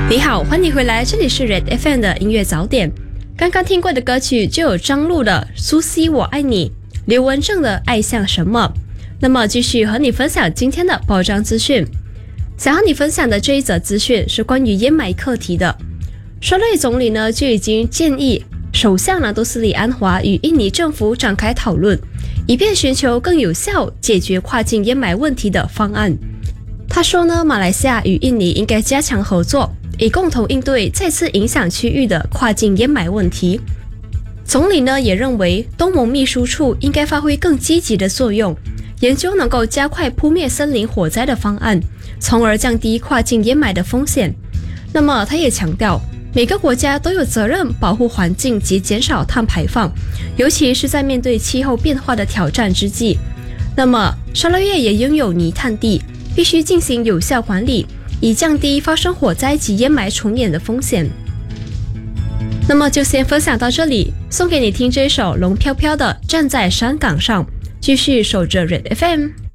你好，欢迎回来，这里是 Red FM 的音乐早点。刚刚听过的歌曲就有张璐的《苏西我爱你》，刘文正的《爱像什么》。那么继续和你分享今天的报章资讯。想和你分享的这一则资讯是关于烟霾课题的。沙lợi总理呢就已经建议首相呢都斯里安华与印尼政府展开讨论，以便寻求更有效解决跨境烟霾问题的方案。他说呢，马来西亚与印尼应该加强合作，以共同应对再次影响区域的跨境烟霾问题。总理呢也认为东盟秘书处应该发挥更积极的作用，研究能够加快扑灭森林火灾的方案，从而降低跨境烟霾的风险。那么他也强调，每个国家都有责任保护环境及减少碳排放，尤其是在面对气候变化的挑战之际。那么沙捞越也拥有泥炭地，必须进行有效管理，以降低发生火灾及烟霾重演的风险。那么就先分享到这里，送给你听这首龙飘飘的《站在山岗上》，继续守着 Red FM。